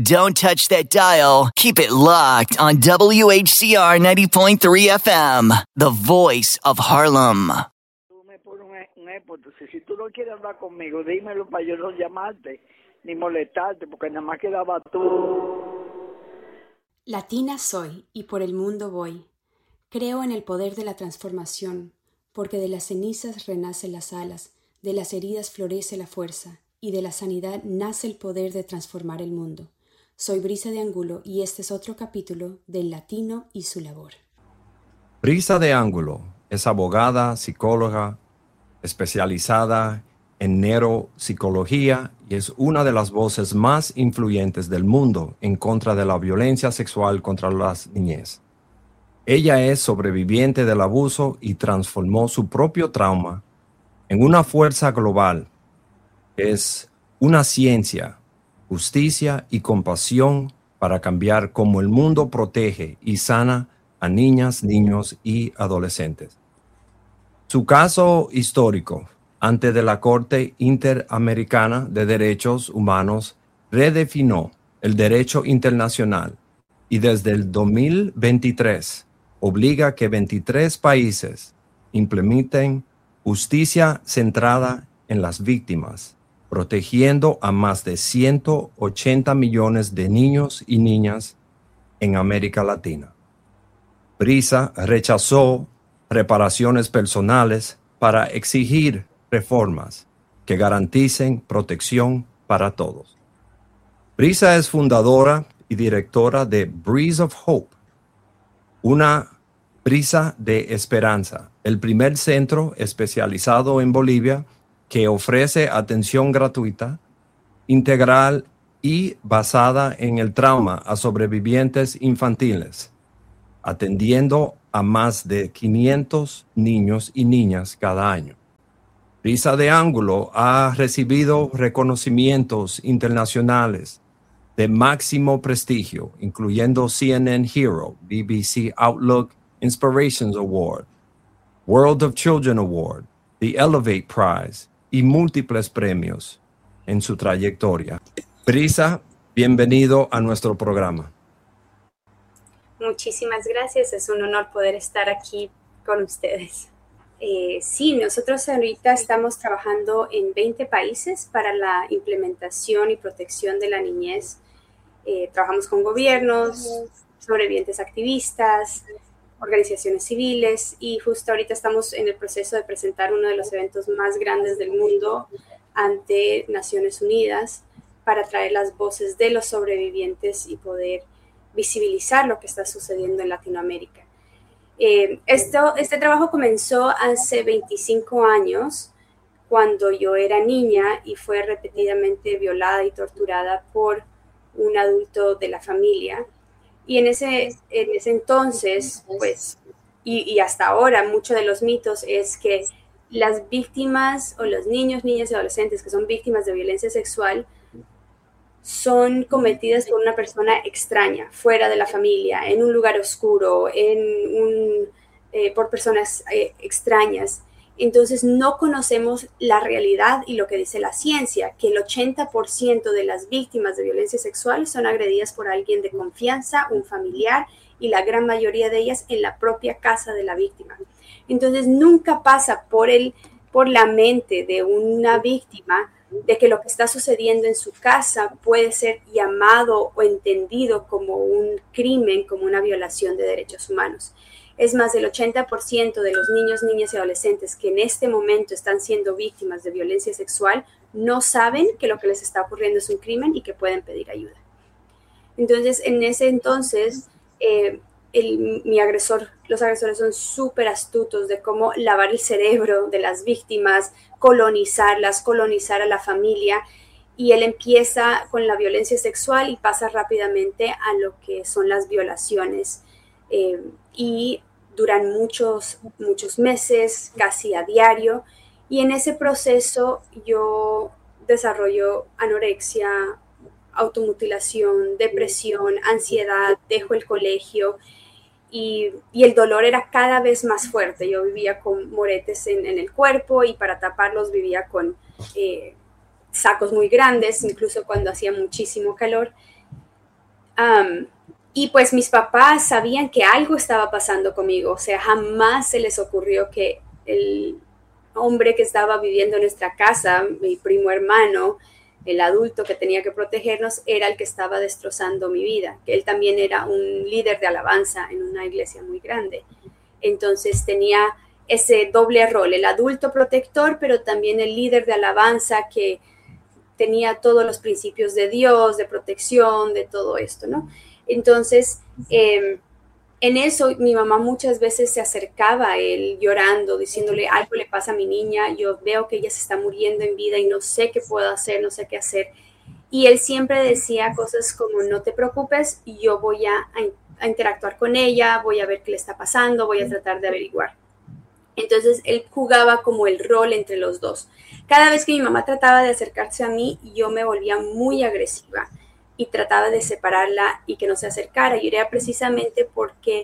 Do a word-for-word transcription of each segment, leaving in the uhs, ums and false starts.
Don't touch that dial. Keep it locked on W H C R ninety point three F M, the voice of Harlem. Tú me pones un, un epo, entonces si tú no quieres hablar conmigo, dímelo para yo no llamarte ni molestarte, porque nada más quedaba tú. Latina soy y por el mundo voy. Creo en el poder de la transformación, porque de las cenizas renacen las alas, de las heridas florece la fuerza, y de la sanidad nace el poder de transformar el mundo. Soy Brisa de Angulo y este es otro capítulo del Latino y su labor. Brisa de Angulo es abogada, psicóloga, especializada en neuropsicología y es una de las voces más influyentes del mundo en contra de la violencia sexual contra las niñez. Ella es sobreviviente del abuso y transformó su propio trauma en una fuerza global. Es una ciencia, justicia y compasión para cambiar cómo el mundo protege y sana a niñas, niños y adolescentes. Su caso histórico ante de la Corte Interamericana de Derechos Humanos redefinió el derecho internacional y desde el dos mil veintitrés obliga a que veintitrés países implementen justicia centrada en las víctimas, protegiendo a más de ciento ochenta millones de niños y niñas en América Latina. Brisa rechazó reparaciones personales para exigir reformas que garanticen protección para todos. Brisa es fundadora y directora de Breeze of Hope, una brisa de esperanza, el primer centro especializado en Bolivia que ofrece atención gratuita, integral y basada en el trauma a sobrevivientes infantiles, atendiendo a más de quinientos niños y niñas cada año. Brisa de Angulo ha recibido reconocimientos internacionales de máximo prestigio, incluyendo C N N Hero, B B C Outlook Inspirations Award, World of Children Award, the Elevate Prize y múltiples premios en su trayectoria. Brisa, bienvenido a nuestro programa. Muchísimas gracias, es un honor poder estar aquí con ustedes. Eh, sí, nosotros ahorita estamos trabajando en veinte países para la implementación y protección de la niñez. Eh, trabajamos con gobiernos, sobrevivientes activistas, organizaciones civiles y justo ahorita estamos en el proceso de presentar uno de los eventos más grandes del mundo ante Naciones Unidas para traer las voces de los sobrevivientes y poder visibilizar lo que está sucediendo en Latinoamérica. Eh, esto, este trabajo comenzó hace veinticinco años, cuando yo era niña y fue repetidamente violada y torturada por un adulto de la familia. Y en ese, en ese entonces, pues, y, y hasta ahora, muchos de los mitos es que las víctimas o los niños, niñas y adolescentes que son víctimas de violencia sexual son cometidas por una persona extraña, fuera de la familia, en un lugar oscuro, en un, eh, por personas eh, extrañas. Entonces no conocemos la realidad y lo que dice la ciencia, que el ochenta por ciento de las víctimas de violencia sexual son agredidas por alguien de confianza, un familiar, y la gran mayoría de ellas en la propia casa de la víctima. Entonces nunca pasa por, el, por la mente de una víctima de que lo que está sucediendo en su casa puede ser llamado o entendido como un crimen, como una violación de derechos humanos. Es más, el ochenta por ciento de los niños, niñas y adolescentes que en este momento están siendo víctimas de violencia sexual no saben que lo que les está ocurriendo es un crimen y que pueden pedir ayuda. Entonces, en ese entonces, eh, el, mi agresor, los agresores son súper astutos de cómo lavar el cerebro de las víctimas, colonizarlas, colonizar a la familia, y él empieza con la violencia sexual y pasa rápidamente a lo que son las violaciones. Eh, y duran muchos, muchos meses, casi a diario, y en ese proceso yo desarrollo anorexia, automutilación, depresión, ansiedad, dejo el colegio y, y el dolor era cada vez más fuerte. Yo vivía con moretes en, en el cuerpo y para taparlos vivía con eh, sacos muy grandes, incluso cuando hacía muchísimo calor. Um, y pues mis papás sabían que algo estaba pasando conmigo, o sea, jamás se les ocurrió que el hombre que estaba viviendo en nuestra casa, mi primo hermano, el adulto que tenía que protegernos, era el que estaba destrozando mi vida, que él también era un líder de alabanza en una iglesia muy grande. Entonces tenía ese doble rol, el adulto protector, pero también el líder de alabanza que tenía todos los principios de Dios, de protección, de todo esto, ¿no? Entonces, eh, en eso mi mamá muchas veces se acercaba a él llorando, diciéndole, algo le pasa a mi niña, yo veo que ella se está muriendo en vida y no sé qué puedo hacer, no sé qué hacer. Y él siempre decía cosas como, no te preocupes, yo voy a, a interactuar con ella, voy a ver qué le está pasando, voy a tratar de averiguar. Entonces él jugaba como el rol entre los dos. Cada vez que mi mamá trataba de acercarse a mí, yo me volvía muy agresiva y trataba de separarla y que no se acercara. Y era precisamente porque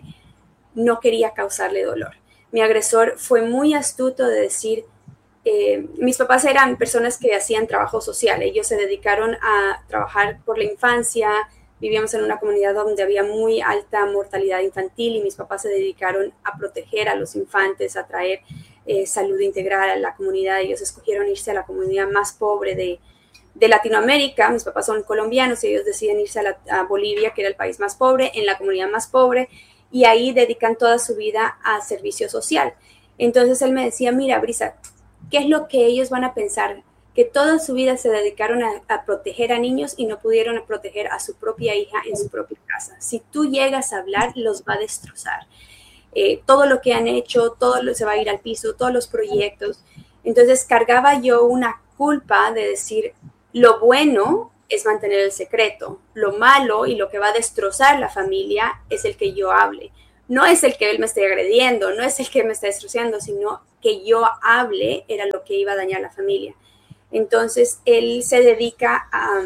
no quería causarle dolor. Mi agresor fue muy astuto de decir, eh, mis papás eran personas que hacían trabajo social. Ellos se dedicaron a trabajar por la infancia. Vivíamos en una comunidad donde había muy alta mortalidad infantil y mis papás se dedicaron a proteger a los infantes, a traer eh, salud integral a la comunidad. Ellos escogieron irse a la comunidad más pobre de, de Latinoamérica. Mis papás son colombianos y ellos deciden irse a, la, a Bolivia, que era el país más pobre, en la comunidad más pobre, y ahí dedican toda su vida a servicio social. Entonces él me decía, mira, Brisa, ¿qué es lo que ellos van a pensar? Que toda su vida se dedicaron a, a proteger a niños y no pudieron proteger a su propia hija en su propia casa. Si tú llegas a hablar, los va a destrozar. Eh, todo lo que han hecho, todo lo, se va a ir al piso, todos los proyectos. Entonces cargaba yo una culpa de decir, lo bueno es mantener el secreto, lo malo y lo que va a destrozar la familia es el que yo hable. No es el que él me esté agrediendo, no es el que me está destrozando, sino que yo hable era lo que iba a dañar a la familia. Entonces, él se dedica a,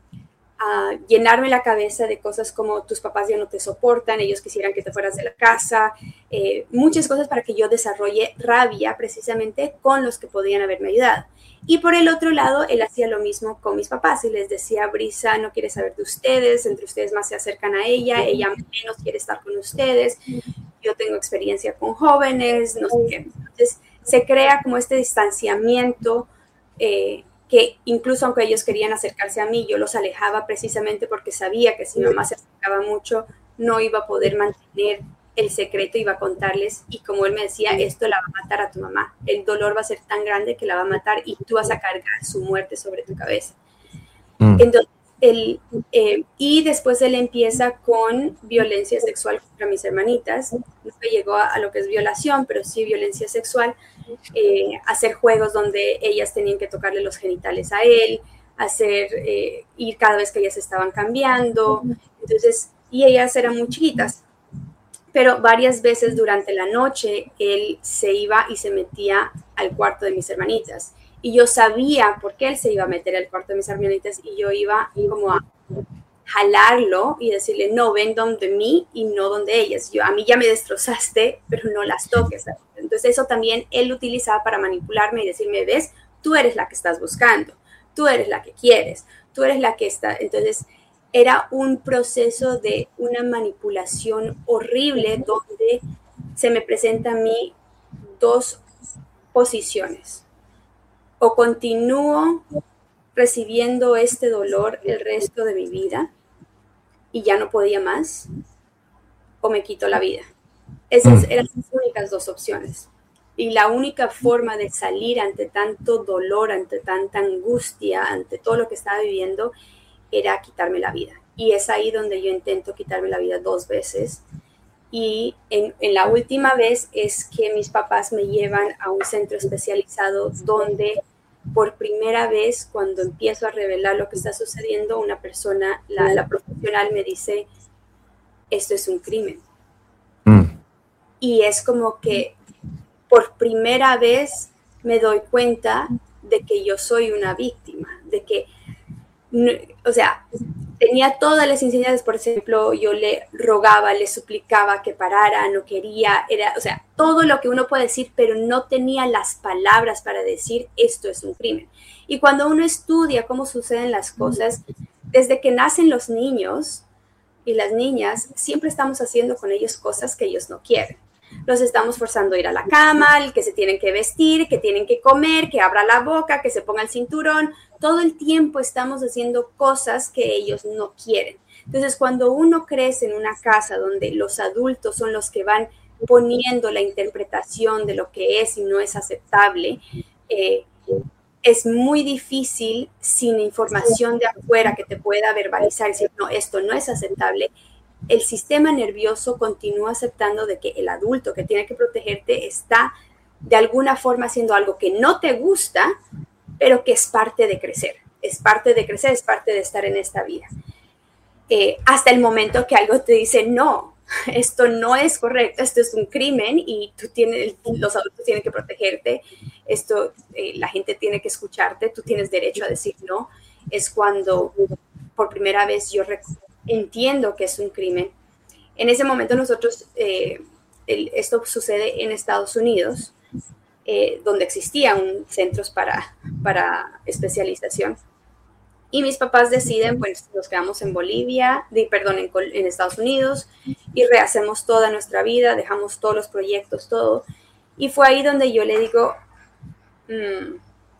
a llenarme la cabeza de cosas como tus papás ya no te soportan, ellos quisieran que te fueras de la casa, eh, muchas cosas para que yo desarrolle rabia precisamente con los que podían haberme ayudado. Y por el otro lado, él hacía lo mismo con mis papás y les decía, Brisa no quiere saber de ustedes, entre ustedes más se acercan a ella, ella menos quiere estar con ustedes, yo tengo experiencia con jóvenes, no sé qué. Entonces, se crea como este distanciamiento Eh, que incluso aunque ellos querían acercarse a mí, yo los alejaba precisamente porque sabía que si mi mamá se acercaba mucho, no iba a poder mantener el secreto, iba a contarles, y como él me decía, esto la va a matar a tu mamá, el dolor va a ser tan grande que la va a matar y tú vas a cargar su muerte sobre tu cabeza. Mm. Entonces, él, eh, y después él empieza con violencia sexual contra mis hermanitas, no llegó a, a lo que es violación, pero sí violencia sexual. Eh, hacer juegos donde ellas tenían que tocarle los genitales a él, hacer eh, ir cada vez que ellas estaban cambiando, entonces, y ellas eran muy chiquitas, pero varias veces durante la noche él se iba y se metía al cuarto de mis hermanitas, y yo sabía por qué él se iba a meter al cuarto de mis hermanitas, y yo iba como a jalarlo y decirle, no, ven donde mí y no donde ellas. Yo, a mí ya me destrozaste, pero no las toques. Entonces eso también él utilizaba para manipularme y decirme, ves, tú eres la que estás buscando, tú eres la que quieres, tú eres la que está. Entonces era un proceso de una manipulación horrible donde se me presenta a mí dos posiciones. O continúo recibiendo este dolor el resto de mi vida y ya no podía más, o me quito la vida. Esas eran las únicas dos opciones. Y la única forma de salir ante tanto dolor, ante tanta angustia, ante todo lo que estaba viviendo, era quitarme la vida. Y es ahí donde yo intento quitarme la vida dos veces. Y en, en la última vez es que mis papás me llevan a un centro especializado donde por primera vez, cuando empiezo a revelar lo que está sucediendo, una persona, la, la profesional me dice, esto es un crimen. Mm. Y es como que por primera vez me doy cuenta de que yo soy una víctima, de que, no, o sea, tenía todas las enseñanzas, por ejemplo, yo le rogaba, le suplicaba que parara, no quería, era, o sea, todo lo que uno puede decir, pero no tenía las palabras para decir esto es un crimen. Y cuando uno estudia cómo suceden las cosas, desde que nacen los niños, y las niñas, siempre estamos haciendo con ellos cosas que ellos no quieren. Los estamos forzando a ir a la cama, que se tienen que vestir, que tienen que comer, que abra la boca, que se ponga el cinturón. Todo el tiempo estamos haciendo cosas que ellos no quieren. Entonces, cuando uno crece en una casa donde los adultos son los que van poniendo la interpretación de lo que es y no es aceptable, eh, es muy difícil sin información de afuera que te pueda verbalizar y decir, no, esto no es aceptable. El sistema nervioso continúa aceptando de que el adulto que tiene que protegerte está de alguna forma haciendo algo que no te gusta, pero que es parte de crecer, es parte de crecer, es parte de estar en esta vida. Eh, hasta el momento que algo te dice, no, esto no es correcto, esto es un crimen y tú tienes, los adultos tienen que protegerte, esto, eh, la gente tiene que escucharte, tú tienes derecho a decir no, es cuando por primera vez yo recuerdo entiendo que es un crimen. En ese momento nosotros, eh, el, esto sucede en Estados Unidos, eh, donde existían centros para, para especialización. Y mis papás deciden, pues nos quedamos en Bolivia, de, perdón, en, en Estados Unidos, y rehacemos toda nuestra vida, dejamos todos los proyectos, todo. Y fue ahí donde yo le digo, mmm,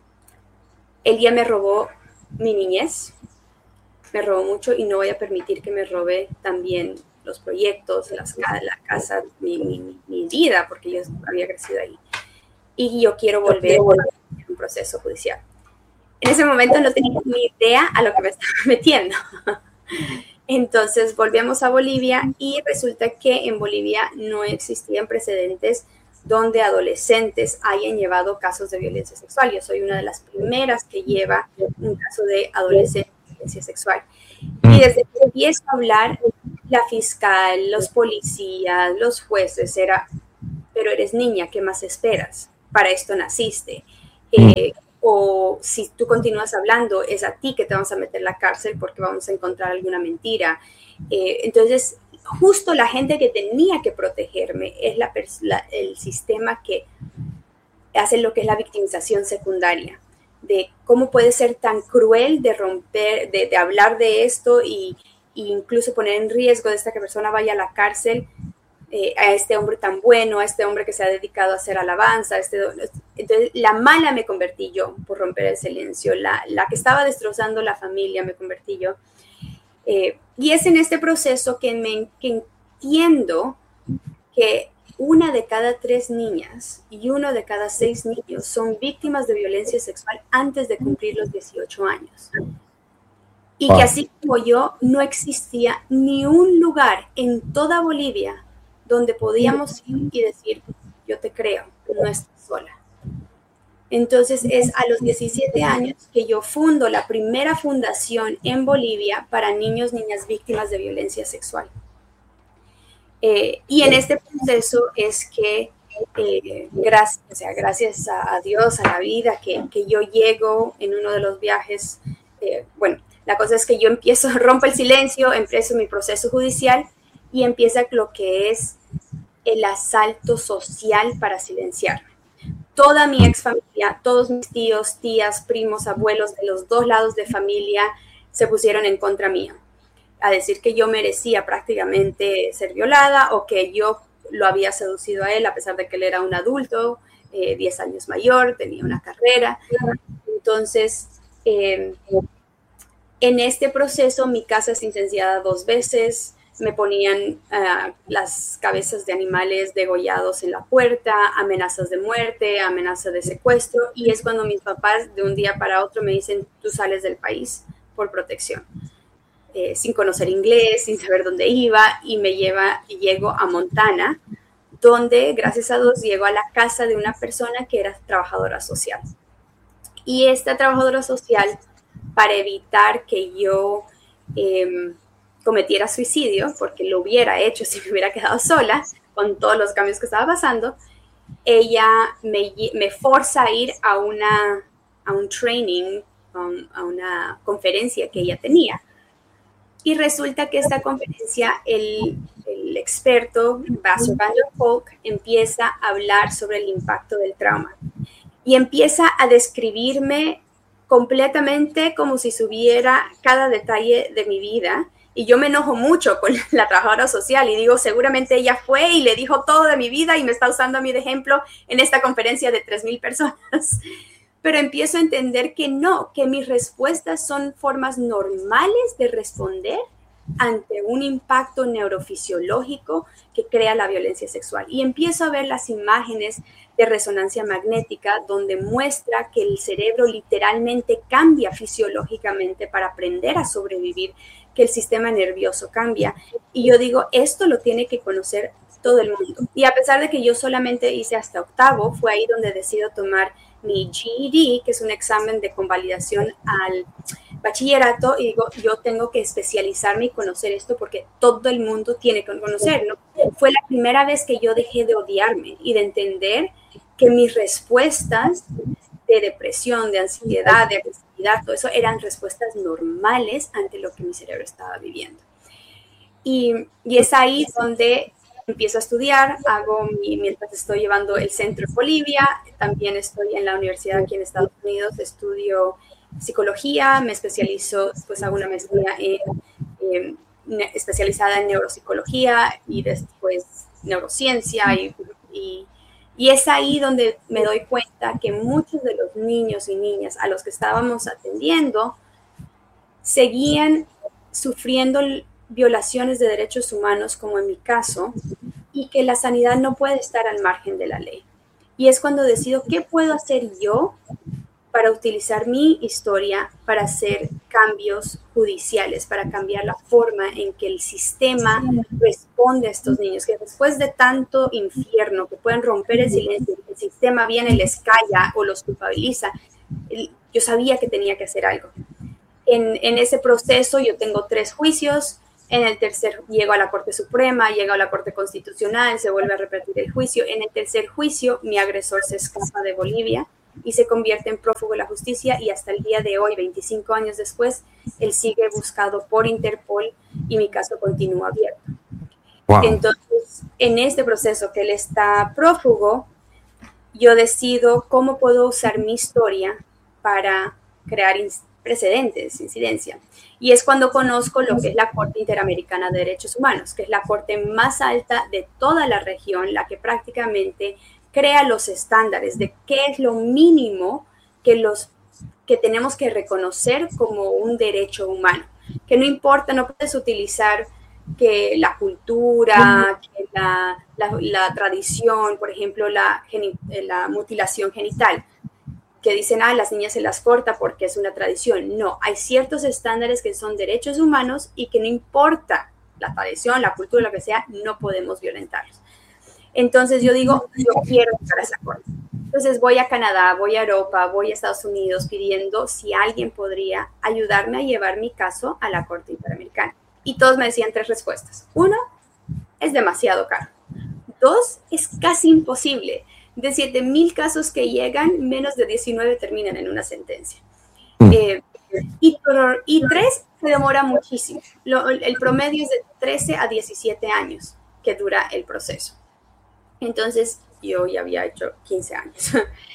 el día me robó mi niñez, me robó mucho y no voy a permitir que me robe también los proyectos, las, la casa, mi, mi, mi vida, porque yo había crecido ahí. Y yo quiero volver a un proceso judicial. En ese momento no tenía ni idea a lo que me estaba metiendo. Entonces volvemos a Bolivia y resulta que en Bolivia no existían precedentes donde adolescentes hayan llevado casos de violencia sexual. Yo soy una de las primeras que lleva un caso de adolescente violencia sexual. Y desde que empiezo a hablar, la fiscal, los policías, los jueces, era, pero eres niña, ¿qué más esperas? Para esto naciste. Eh, o si tú continúas hablando, es a ti que te vamos a meter en la cárcel porque vamos a encontrar alguna mentira. Eh, entonces, justo la gente que tenía que protegerme es la, la, el sistema que hace lo que es la victimización secundaria, de cómo puede ser tan cruel de romper, de, de hablar de esto y, y incluso poner en riesgo de esta que persona vaya a la cárcel, eh, a este hombre tan bueno, a este hombre que se ha dedicado a hacer alabanza. Este, entonces, la mala me convertí yo por romper el silencio, la, la que estaba destrozando la familia me convertí yo. Eh, y es en este proceso que, me, que entiendo que una de cada tres niñas y uno de cada seis niños son víctimas de violencia sexual antes de cumplir los dieciocho años. Y que así como yo, no existía ni un lugar en toda Bolivia donde podíamos ir y decir, yo te creo, no estás sola. Entonces es a los diecisiete años que yo fundo la primera fundación en Bolivia para niños, niñas víctimas de violencia sexual. Eh, y en este proceso es que, eh, gracias, o sea, gracias a, a Dios, a la vida, que, que yo llego en uno de los viajes, eh, bueno, la cosa es que yo empiezo, rompo el silencio, empiezo mi proceso judicial y empieza lo que es el asalto social para silenciarme. Toda mi ex familia, todos mis tíos, tías, primos, abuelos de los dos lados de familia se pusieron en contra mía, a decir que yo merecía prácticamente ser violada o que yo lo había seducido a él a pesar de que él era un adulto, eh, diez años mayor, tenía una carrera. Entonces, eh, en este proceso mi casa es incendiada dos veces, me ponían uh, las cabezas de animales degollados en la puerta, amenazas de muerte, amenazas de secuestro, y es cuando mis papás de un día para otro me dicen, tú sales del país por protección. Eh, sin conocer inglés, sin saber dónde iba, y me lleva, y llego a Montana, donde, gracias a Dios, llego a la casa de una persona que era trabajadora social. Y esta trabajadora social, para evitar que yo eh, cometiera suicidio, porque lo hubiera hecho si me hubiera quedado sola, con todos los cambios que estaba pasando, ella me, me forza a ir a, una, a un training, um, a una conferencia que ella tenía. Y resulta que esta conferencia, el, el experto, Pastor Van der Kolk, empieza a hablar sobre el impacto del trauma. Y empieza a describirme completamente como si supiera cada detalle de mi vida Y yo me enojo mucho con la trabajadora social y digo, seguramente ella fue y le dijo todo de mi vida y me está usando a mí de ejemplo en esta conferencia de tres mil personas. Pero empiezo a entender que no, que mis respuestas son formas normales de responder ante un impacto neurofisiológico que crea la violencia sexual. Y empiezo a ver las imágenes de resonancia magnética donde muestra que el cerebro literalmente cambia fisiológicamente para aprender a sobrevivir, que el sistema nervioso cambia. Y yo digo, esto lo tiene que conocer todo el mundo. Y a pesar de que yo solamente hice hasta octavo, fue ahí donde decido tomar mi G E D, que es un examen de convalidación al bachillerato, y digo, yo tengo que especializarme y conocer esto porque todo el mundo tiene que conocerlo. Fue la primera vez que yo dejé de odiarme y de entender que mis respuestas de depresión, de ansiedad, de agresividad, todo eso eran respuestas normales ante lo que mi cerebro estaba viviendo. Y, y es ahí donde empiezo a estudiar, hago mi, mientras estoy llevando el centro en Bolivia, también estoy en la universidad aquí en Estados Unidos, estudio psicología, me especializo, después hago una maestría en, en, especializada en neuropsicología y después neurociencia y, y, y es ahí donde me doy cuenta que muchos de los niños y niñas a los que estábamos atendiendo seguían sufriendo violaciones de derechos humanos, como en mi caso, y que la sanidad no puede estar al margen de la ley. Y es cuando decido qué puedo hacer yo para utilizar mi historia para hacer cambios judiciales, para cambiar la forma en que el sistema responde a estos niños, que después de tanto infierno, que pueden romper el silencio, el sistema viene, les calla o los culpabiliza. Yo sabía que tenía que hacer algo. En, en ese proceso yo tengo tres juicios. En el tercer llego a la Corte Suprema, llego a la Corte Constitucional, se vuelve a repetir el juicio. En el tercer juicio, mi agresor se escapa de Bolivia y se convierte en prófugo de la justicia, y hasta el día de hoy, veinticinco años después, él sigue buscado por Interpol y mi caso continúa abierto. Wow. Entonces, en este proceso que él está prófugo, yo decido cómo puedo usar mi historia para crear precedentes, incidencia. Y es cuando conozco lo que es la Corte Interamericana de Derechos Humanos, que es la corte más alta de toda la región, la que prácticamente crea los estándares de qué es lo mínimo que, los, que tenemos que reconocer como un derecho humano. Que no importa, no puedes utilizar que la cultura, que la, la, la tradición, por ejemplo, la, la mutilación genital, que dicen, ah, las niñas se las corta porque es una tradición. No, hay ciertos estándares que son derechos humanos y que no importa la tradición, la cultura, lo que sea, no podemos violentarlos. Entonces yo digo, yo quiero llegar a esa corte. Entonces voy a Canadá, voy a Europa, voy a Estados Unidos pidiendo si alguien podría ayudarme a llevar mi caso a la Corte Interamericana. Y todos me decían tres respuestas. Uno, es demasiado caro. Dos, es casi imposible. De siete mil casos que llegan, menos de diecinueve terminan en una sentencia. Mm. Eh, y, y tres, se demora muchísimo. Lo, el promedio es de trece a diecisiete años que dura el proceso. Entonces, yo ya había hecho quince años.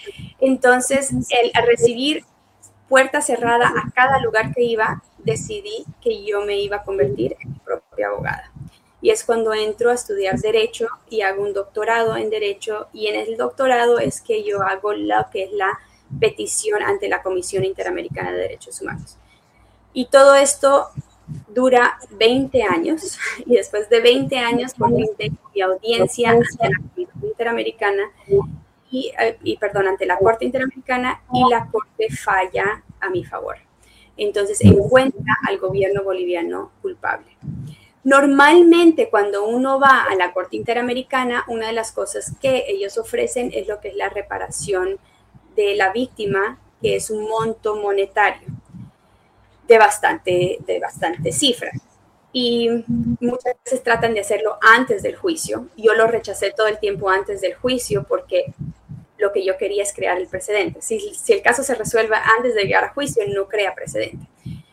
Entonces, el, al recibir puerta cerrada a cada lugar que iba, decidí que yo me iba a convertir en mi propia abogada. Y es cuando entro a estudiar Derecho y hago un doctorado en Derecho, y en el doctorado es que yo hago lo que es la petición ante la Comisión Interamericana de Derechos Humanos. Y todo esto dura veinte años, y después de veinte años por fin tengo mi audiencia ante la Comisión Interamericana y, y, perdón, ante la Corte Interamericana, y la Corte falla a mi favor. Entonces encuentra al gobierno boliviano culpable. Normalmente cuando uno va a la Corte Interamericana, una de las cosas que ellos ofrecen es lo que es la reparación de la víctima, que es un monto monetario de bastante, de bastante cifra. Y muchas veces tratan de hacerlo antes del juicio. Yo lo rechacé todo el tiempo antes del juicio porque lo que yo quería es crear el precedente. Si, si el caso se resuelve antes de llegar a juicio, no crea precedente.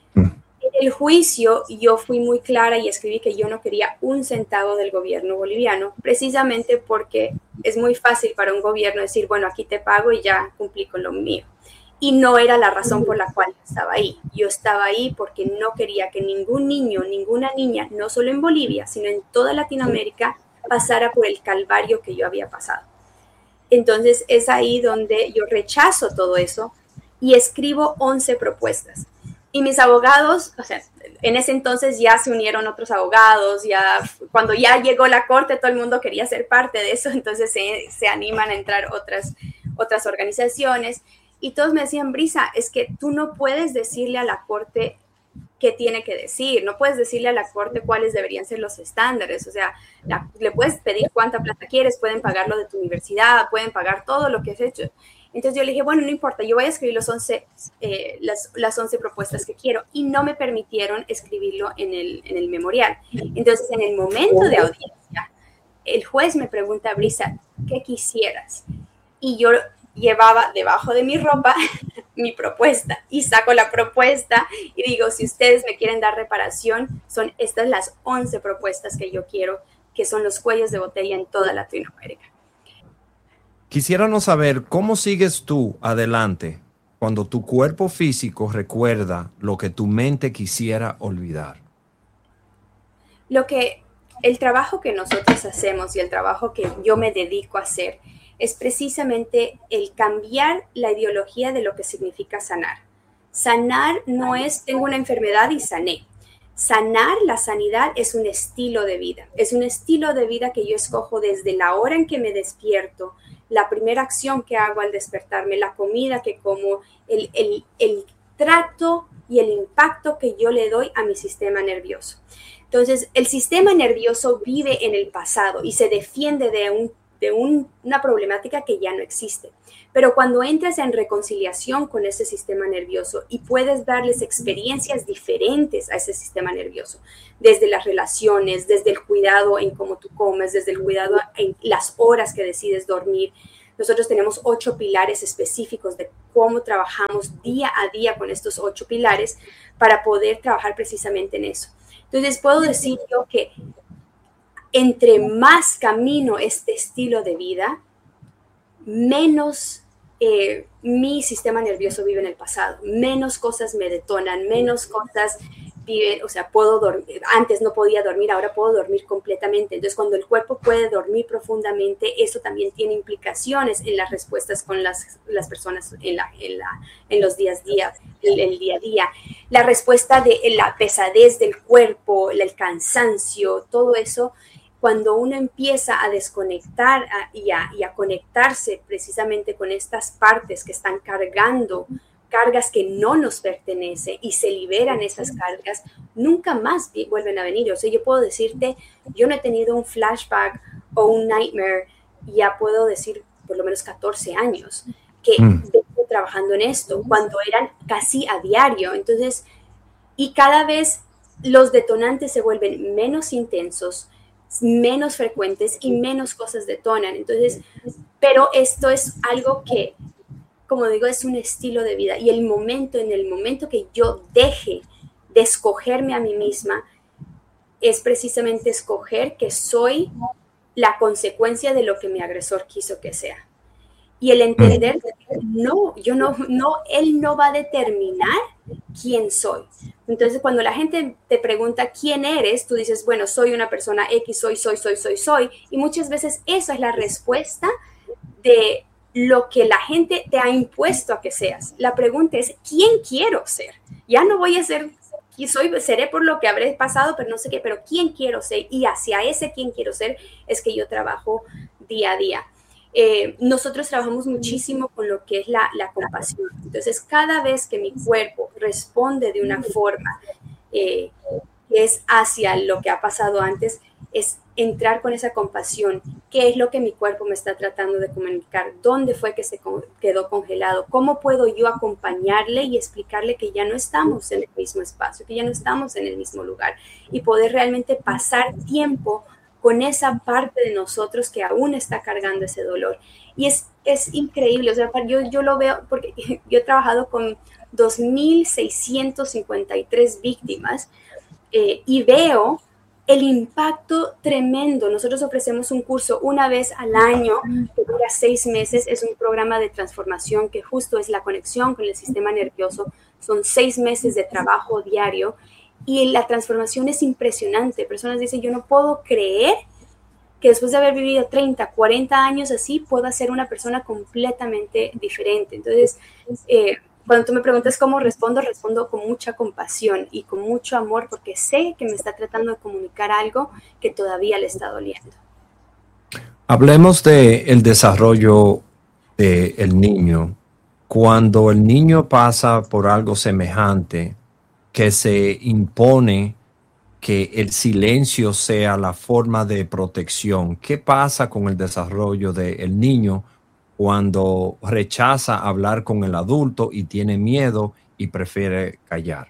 En el juicio yo fui muy clara y escribí que yo no quería un centavo del gobierno boliviano, precisamente porque es muy fácil para un gobierno decir, bueno, aquí te pago y ya cumplí con lo mío. Y no era la razón por la cual estaba ahí. Yo estaba ahí porque no quería que ningún niño, ninguna niña, no solo en Bolivia, sino en toda Latinoamérica, pasara por el calvario que yo había pasado. Entonces es ahí donde yo rechazo todo eso y escribo once propuestas. Y mis abogados, o sea, en ese entonces ya se unieron otros abogados, ya cuando ya llegó la corte todo el mundo quería ser parte de eso, entonces se, se animan a entrar otras, otras organizaciones. Y todos me decían, Brisa, es que tú no puedes decirle a la corte qué tiene que decir, no puedes decirle a la corte cuáles deberían ser los estándares, o sea, la, le puedes pedir cuánta plata quieres, pueden pagarlo de tu universidad, pueden pagar todo lo que has hecho. Entonces yo le dije, bueno, no importa, yo voy a escribir los once, eh, las, las once propuestas que quiero, y no me permitieron escribirlo en el, en el memorial. Entonces, en el momento de audiencia, el juez me pregunta, Brisa, ¿qué quisieras? Y yo llevaba debajo de mi ropa mi propuesta y saco la propuesta y digo, si ustedes me quieren dar reparación, son estas las once propuestas que yo quiero, que son los cuellos de botella en toda Latinoamérica. Quisiéramos saber cómo sigues tú adelante cuando tu cuerpo físico recuerda lo que tu mente quisiera olvidar. Lo que, el trabajo que nosotros hacemos y el trabajo que yo me dedico a hacer es precisamente el cambiar la ideología de lo que significa sanar. Sanar no es, tengo una enfermedad y sané. Sanar, la sanidad, es un estilo de vida. Es un estilo de vida que yo escojo desde la hora en que me despierto, la primera acción que hago al despertarme, la comida que como, el, el, el trato y el impacto que yo le doy a mi sistema nervioso. Entonces, el sistema nervioso vive en el pasado y se defiende de un de un, una problemática que ya no existe. Pero cuando entras en reconciliación con ese sistema nervioso y puedes darles experiencias diferentes a ese sistema nervioso, desde las relaciones, desde el cuidado en cómo tú comes, desde el cuidado en las horas que decides dormir. Nosotros tenemos ocho pilares específicos de cómo trabajamos día a día con estos ocho pilares para poder trabajar precisamente en eso. Entonces, puedo decir yo que entre más camino este estilo de vida, menos eh, mi sistema nervioso vive en el pasado, menos cosas me detonan, menos cosas viven, o sea, puedo dormir, antes no podía dormir, ahora puedo dormir completamente. Entonces, cuando el cuerpo puede dormir profundamente, eso también tiene implicaciones en las respuestas con las, las personas en, la, en, la, en los días, día, el, el día a día. La respuesta de la pesadez del cuerpo, el cansancio, todo eso. Cuando uno empieza a desconectar a, y, a, y a conectarse precisamente con estas partes que están cargando, cargas que no nos pertenecen y se liberan esas cargas, nunca más vuelven a venir. O sea, yo puedo decirte, yo no he tenido un flashback o un nightmare, ya puedo decir por lo menos catorce años que mm. estoy trabajando en esto, cuando eran casi a diario. Entonces, y cada vez los detonantes se vuelven menos intensos, menos frecuentes y menos cosas detonan. Entonces, pero esto es algo que, como digo, es un estilo de vida, y el momento, en el momento que yo deje de escogerme a mí misma, es precisamente escoger que soy la consecuencia de lo que mi agresor quiso que sea. Y el entender que no, yo no, no, él no va a determinar quién soy. Entonces, cuando la gente te pregunta quién eres, tú dices, bueno, soy una persona X, soy, soy, soy, soy, soy. Y muchas veces esa es la respuesta de lo que la gente te ha impuesto a que seas. La pregunta es, ¿quién quiero ser? Ya no voy a ser, soy, seré por lo que habré pasado, pero no sé qué, pero ¿quién quiero ser? Y hacia ese quién quiero ser es que yo trabajo día a día. Eh, nosotros trabajamos muchísimo con lo que es la, la compasión. Entonces, cada vez que mi cuerpo responde de una forma eh, que es hacia lo que ha pasado antes, es entrar con esa compasión. ¿Qué es lo que mi cuerpo me está tratando de comunicar? ¿Dónde fue que se quedó congelado? ¿Cómo puedo yo acompañarle y explicarle que ya no estamos en el mismo espacio, que ya no estamos en el mismo lugar, y poder realmente pasar tiempo con esa parte de nosotros que aún está cargando ese dolor? Y es, es increíble, o sea, yo, yo lo veo, porque yo he trabajado con dos mil seiscientas cincuenta y tres víctimas eh, y veo el impacto tremendo. Nosotros ofrecemos un curso una vez al año que dura seis meses. Es un programa de transformación que justo es la conexión con el sistema nervioso. Son seis meses de trabajo diario y la transformación es impresionante. Personas dicen, yo no puedo creer que después de haber vivido treinta, cuarenta años así, pueda ser una persona completamente diferente. Entonces, eh, cuando tú me preguntas cómo respondo, respondo con mucha compasión y con mucho amor porque sé que me está tratando de comunicar algo que todavía le está doliendo. Hablemos del desarrollo del niño. Cuando el niño pasa por algo semejante, que se impone que el silencio sea la forma de protección, ¿qué pasa con el desarrollo del niño cuando rechaza hablar con el adulto y tiene miedo y prefiere callar?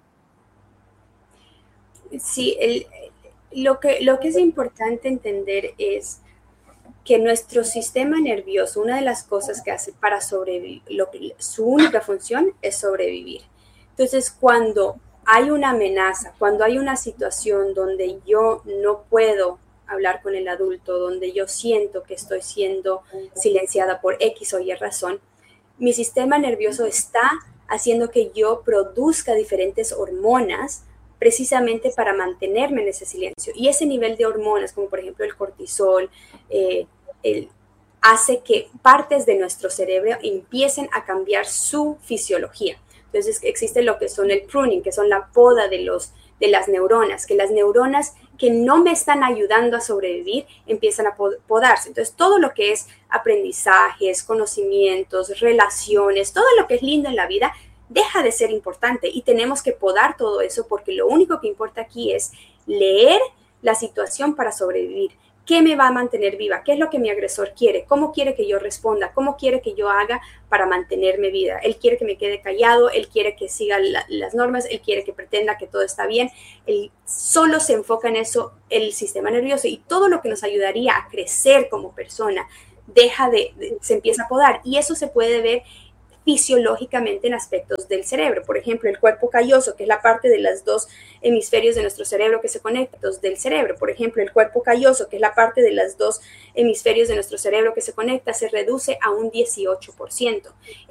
Sí, el, lo, que, lo que es importante entender es que nuestro sistema nervioso, una de las cosas que hace para sobrevivir, lo que, su única función es sobrevivir. Entonces, cuando hay una amenaza, cuando hay una situación donde yo no puedo hablar con el adulto, donde yo siento que estoy siendo silenciada por X o Y razón, mi sistema nervioso está haciendo que yo produzca diferentes hormonas precisamente para mantenerme en ese silencio. Y ese nivel de hormonas, como por ejemplo el cortisol, eh, el, hace que partes de nuestro cerebro empiecen a cambiar su fisiología. Entonces existe lo que son el pruning, que son la poda de, los, de las neuronas, que las neuronas que no me están ayudando a sobrevivir empiezan a podarse. Entonces todo lo que es aprendizajes, conocimientos, relaciones, todo lo que es lindo en la vida deja de ser importante y tenemos que podar todo eso porque lo único que importa aquí es leer la situación para sobrevivir. ¿Qué me va a mantener viva? ¿Qué es lo que mi agresor quiere? ¿Cómo quiere que yo responda? ¿Cómo quiere que yo haga para mantenerme viva? Él quiere que me quede callado, él quiere que siga la, las normas, él quiere que pretenda que todo está bien. Él solo se enfoca en eso el sistema nervioso y todo lo que nos ayudaría a crecer como persona deja de, de se empieza a podar y eso se puede ver fisiológicamente en aspectos del cerebro. Por ejemplo, el cuerpo calloso, que es la parte de los dos hemisferios de nuestro cerebro que se conectan del cerebro. Por ejemplo, el cuerpo calloso, que es la parte de los dos hemisferios de nuestro cerebro que se conecta, se reduce a un dieciocho por ciento.